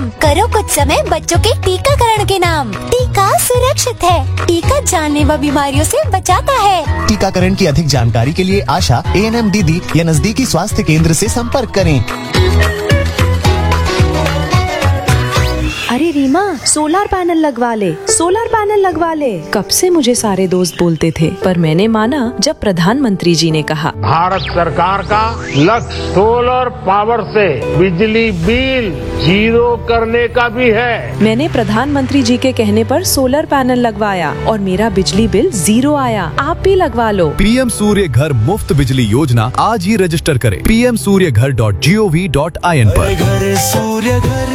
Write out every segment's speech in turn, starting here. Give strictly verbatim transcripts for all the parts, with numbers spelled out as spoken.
काम। करो कुछ समय बच्चों के टीकाकरण के नाम। टीका सुरक्षित है। टीका जानलेवा बीमारियों से बचाता है। टीकाकरण की अधिक जानकारी के लिए आशा, ए एन एम दीदी या नजदीकी स्वास्थ्य केंद्र से संपर्क करें। अरे रीमा, सोलर पैनल लगवा ले, सोलर पैनल लगवा ले। कब से मुझे सारे दोस्त बोलते थे, पर मैंने माना जब प्रधानमंत्री जी ने कहा। भारत सरकार का लक्ष्य सोलर पावर से बिजली बिल जीरो करने का भी है। मैंने प्रधानमंत्री जी के कहने पर सोलर पैनल लगवाया और मेरा बिजली बिल जीरो आया। आप भी लगवा लो। पीएम सूर्य घर मुफ्त बिजली योजना आज ही रजिस्टर करें पी एम सूर्य घर dot G O V dot I N पर। घर सूर्य घर।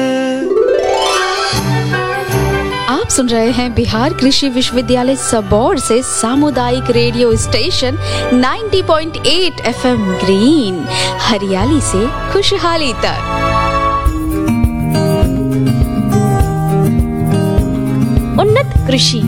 आप सुन रहे हैं बिहार कृषि विश्वविद्यालय सबौर से सामुदायिक रेडियो स्टेशन नब्बे पॉइंट आठ एफएम ग्रीन, हरियाली से खुशहाली तक। उन्नत कृषि।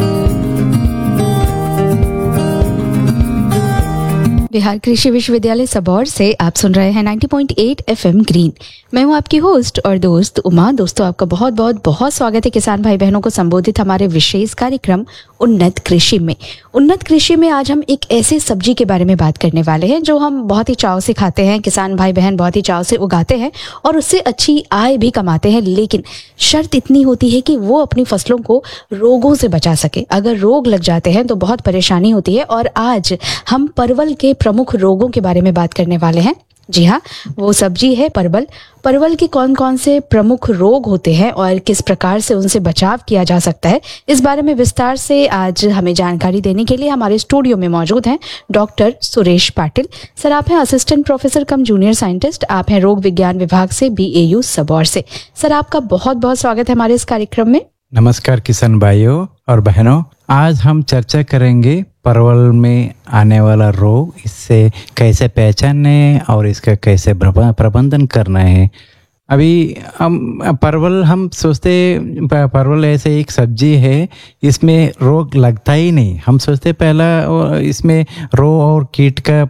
बिहार कृषि विश्वविद्यालय सबौर से आप सुन रहे हैं नब्बे पॉइंट आठ एफएम ग्रीन। मैं हूं आपकी होस्ट और दोस्त उमा। दोस्तों, आपका बहुत बहुत बहुत स्वागत है किसान भाई बहनों को संबोधित हमारे विशेष कार्यक्रम उन्नत कृषि में। उन्नत कृषि में आज हम एक ऐसे सब्जी के बारे में बात करने वाले हैं जो हम बहुत ही चाव से खाते हैं, किसान भाई बहन बहुत ही चाव से उगाते हैं और उससे अच्छी आय भी कमाते हैं। लेकिन शर्त इतनी होती है कि वो अपनी फसलों को रोगों से बचा सके। अगर रोग लग जाते हैं तो बहुत परेशानी होती है। और आज हम परवल के प्रमुख रोगों के बारे में बात करने वाले हैं। जी हाँ, वो सब्जी है परवल। परवल के कौन कौन से प्रमुख रोग होते हैं और किस प्रकार से उनसे बचाव किया जा सकता है, इस बारे में विस्तार से आज हमें जानकारी देने के लिए हमारे स्टूडियो में मौजूद हैं डॉक्टर सुरेश पाटिल। सर, आप हैं असिस्टेंट प्रोफेसर कम जूनियर साइंटिस्ट, आप हैं रोग विज्ञान विभाग से बी ए यू सबौर से। सर, आपका बहुत बहुत स्वागत है हमारे इस कार्यक्रम में। नमस्कार किसान भाइयों और बहनों। आज हम चर्चा करेंगे परवल में आने वाला रोग, इससे कैसे पहचानने और इसका कैसे प्रबंधन करना है। अभी हम परवल हम सोचते परवल ऐसे एक सब्जी है, इसमें रोग लगता ही नहीं। हम सोचते पहला इसमें रोग और कीट का